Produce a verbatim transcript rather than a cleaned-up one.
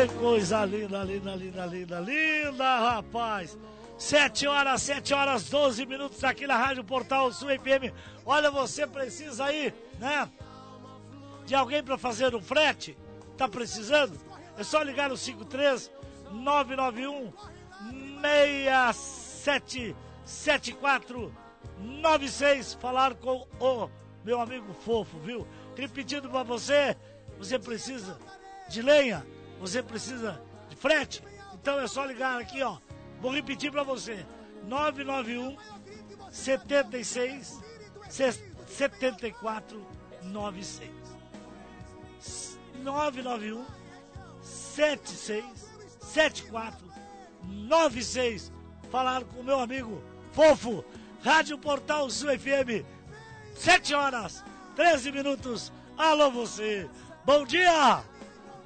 Que coisa linda, linda, linda, linda, linda, rapaz. Sete horas, sete horas, doze minutos aqui na Rádio Portal Sul F M. Olha, você precisa aí, né, de alguém para fazer um frete? Tá precisando? É só ligar no cinco três nove nove um seis sete sete quatro nove seis. Falar com o meu amigo Fofo, viu? Repetindo para você, você precisa de lenha, você precisa de frete? Então é só ligar aqui, ó. Vou repetir para você. nove nove um sete seis sete quatro nove seis. nove nove um sete seis sete quatro nove seis. Falar com o meu amigo Fofo. Rádio Portal Sul F M. sete horas, treze minutos. Alô você. Bom dia!